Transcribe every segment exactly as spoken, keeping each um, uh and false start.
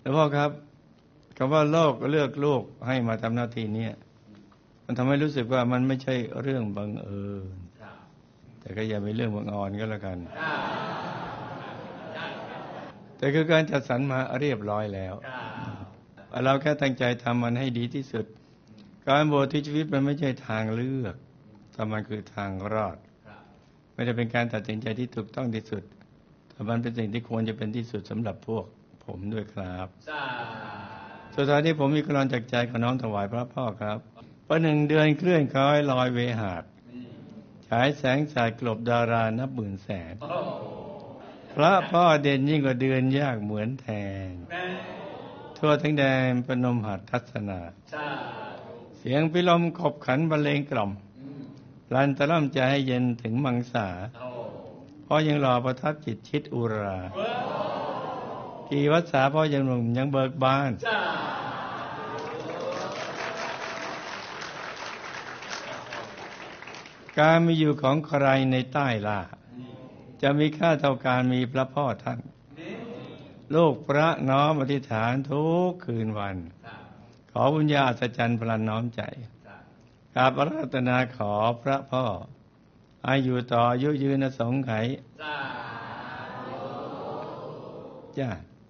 แล้วพ่อครับคำว่าโลกเลือกลูกให้มาทำหน้าที่นี้มันทำให้รู้สึกว่ามันไม่ใช่เรื่องบังเอิญแต่ก็อย่าเป็นเรื่องบังเอิญก็แล้วกันแต่คือการจัดสรรมาเรียบร้อยแล้วเราแค่ตั้งใจทำมันให้ดีที่สุดการบวชที่ชีวิตมันไม่ใช่ทางเลือกแต่มันคือทางรอดไม่ได้เป็นการตัดสินใจที่ถูกต้องที่สุดแต่มันเป็นสิ่งที่ควรจะเป็นที่สุดสำหรับพวกผมด้วยครับสุดท้ายที่ผมมีกำลังจากใจของน้องถวายพระพ่อครับประหนึ่งเดือนเคลื่อนคล้อยลอยเวหาดฉายแสงสาดกลบดารานับหมื่นแสนพระพ่อเด่นยิ่งกว่าเดือนยากเหมือนแทงทั่วทั้งแดนประนมหัตถทัศนาเสียงพิลมขบขันบรรเลงกล่อมลันตะล่อมใจให้เย็นถึงมังสาเพราะยังรอประทับจิตชิดอุรากี่วัฏสาเพราะยังหนุ่มยังเบิกบานการมีอยู่ของใครในใต้ล่าจะมีค่าเท่าการมีพระพ่อท่านลูกพระน้อมอธิษฐานทุกคืนวันขอบุญญาอัศจรรย์พลันน้อมใจกราบอาราธนาขอพระพ่ออายุต่ออายุยืนสงไขจ้า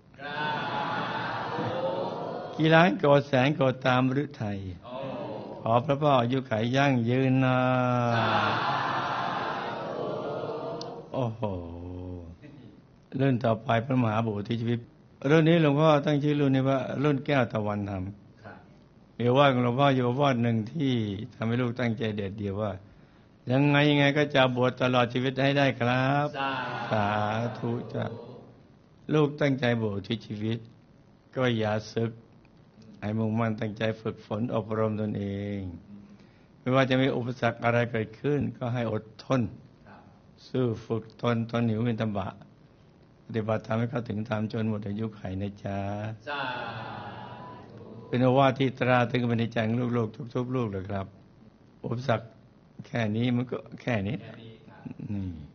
กี่ล้านโกรธแสนโกรธตามฤทัยขอพระพ่ออายุขัยยั่งยืนนานโอ้โหรุ่นต่อไปพระมหาบุตรที่ชีวิตรุ่นนี้หลวงพ่อตั้งชื่อรุ่นนี้ว่ารุ่นแก้วตะวันธรรมเดี๋ยวว่าหลวงพ่ออยู่วอดหนึ่งที่ทำให้ลูกตั้งใจเด็ดเดียวว่ายังไงยังไงก็จะบวชตลอดชีวิตให้ได้ครับสาธุจ้ะลูกตั้งใจบวชทุกชีวิตก็อย่าสึกให้มุ่งมั่นตั้งใจฝึกฝนอบรมตนเองไม่ว่าจะมีอุปสรรคอะไรเกิดขึ้นก็ให้อดทนสู้ฝึกทนทนหิวเป็นตบะปฏิบัติทำให้เข้าถึงธรรมจนหมดอายุขัยนะจ๊ะเป็นโอวาทที่ตราตึงไปในใจของลูกๆทุกๆลูกเลยครับอุปสรรคแค่นี้มันก็แค่นี้นี่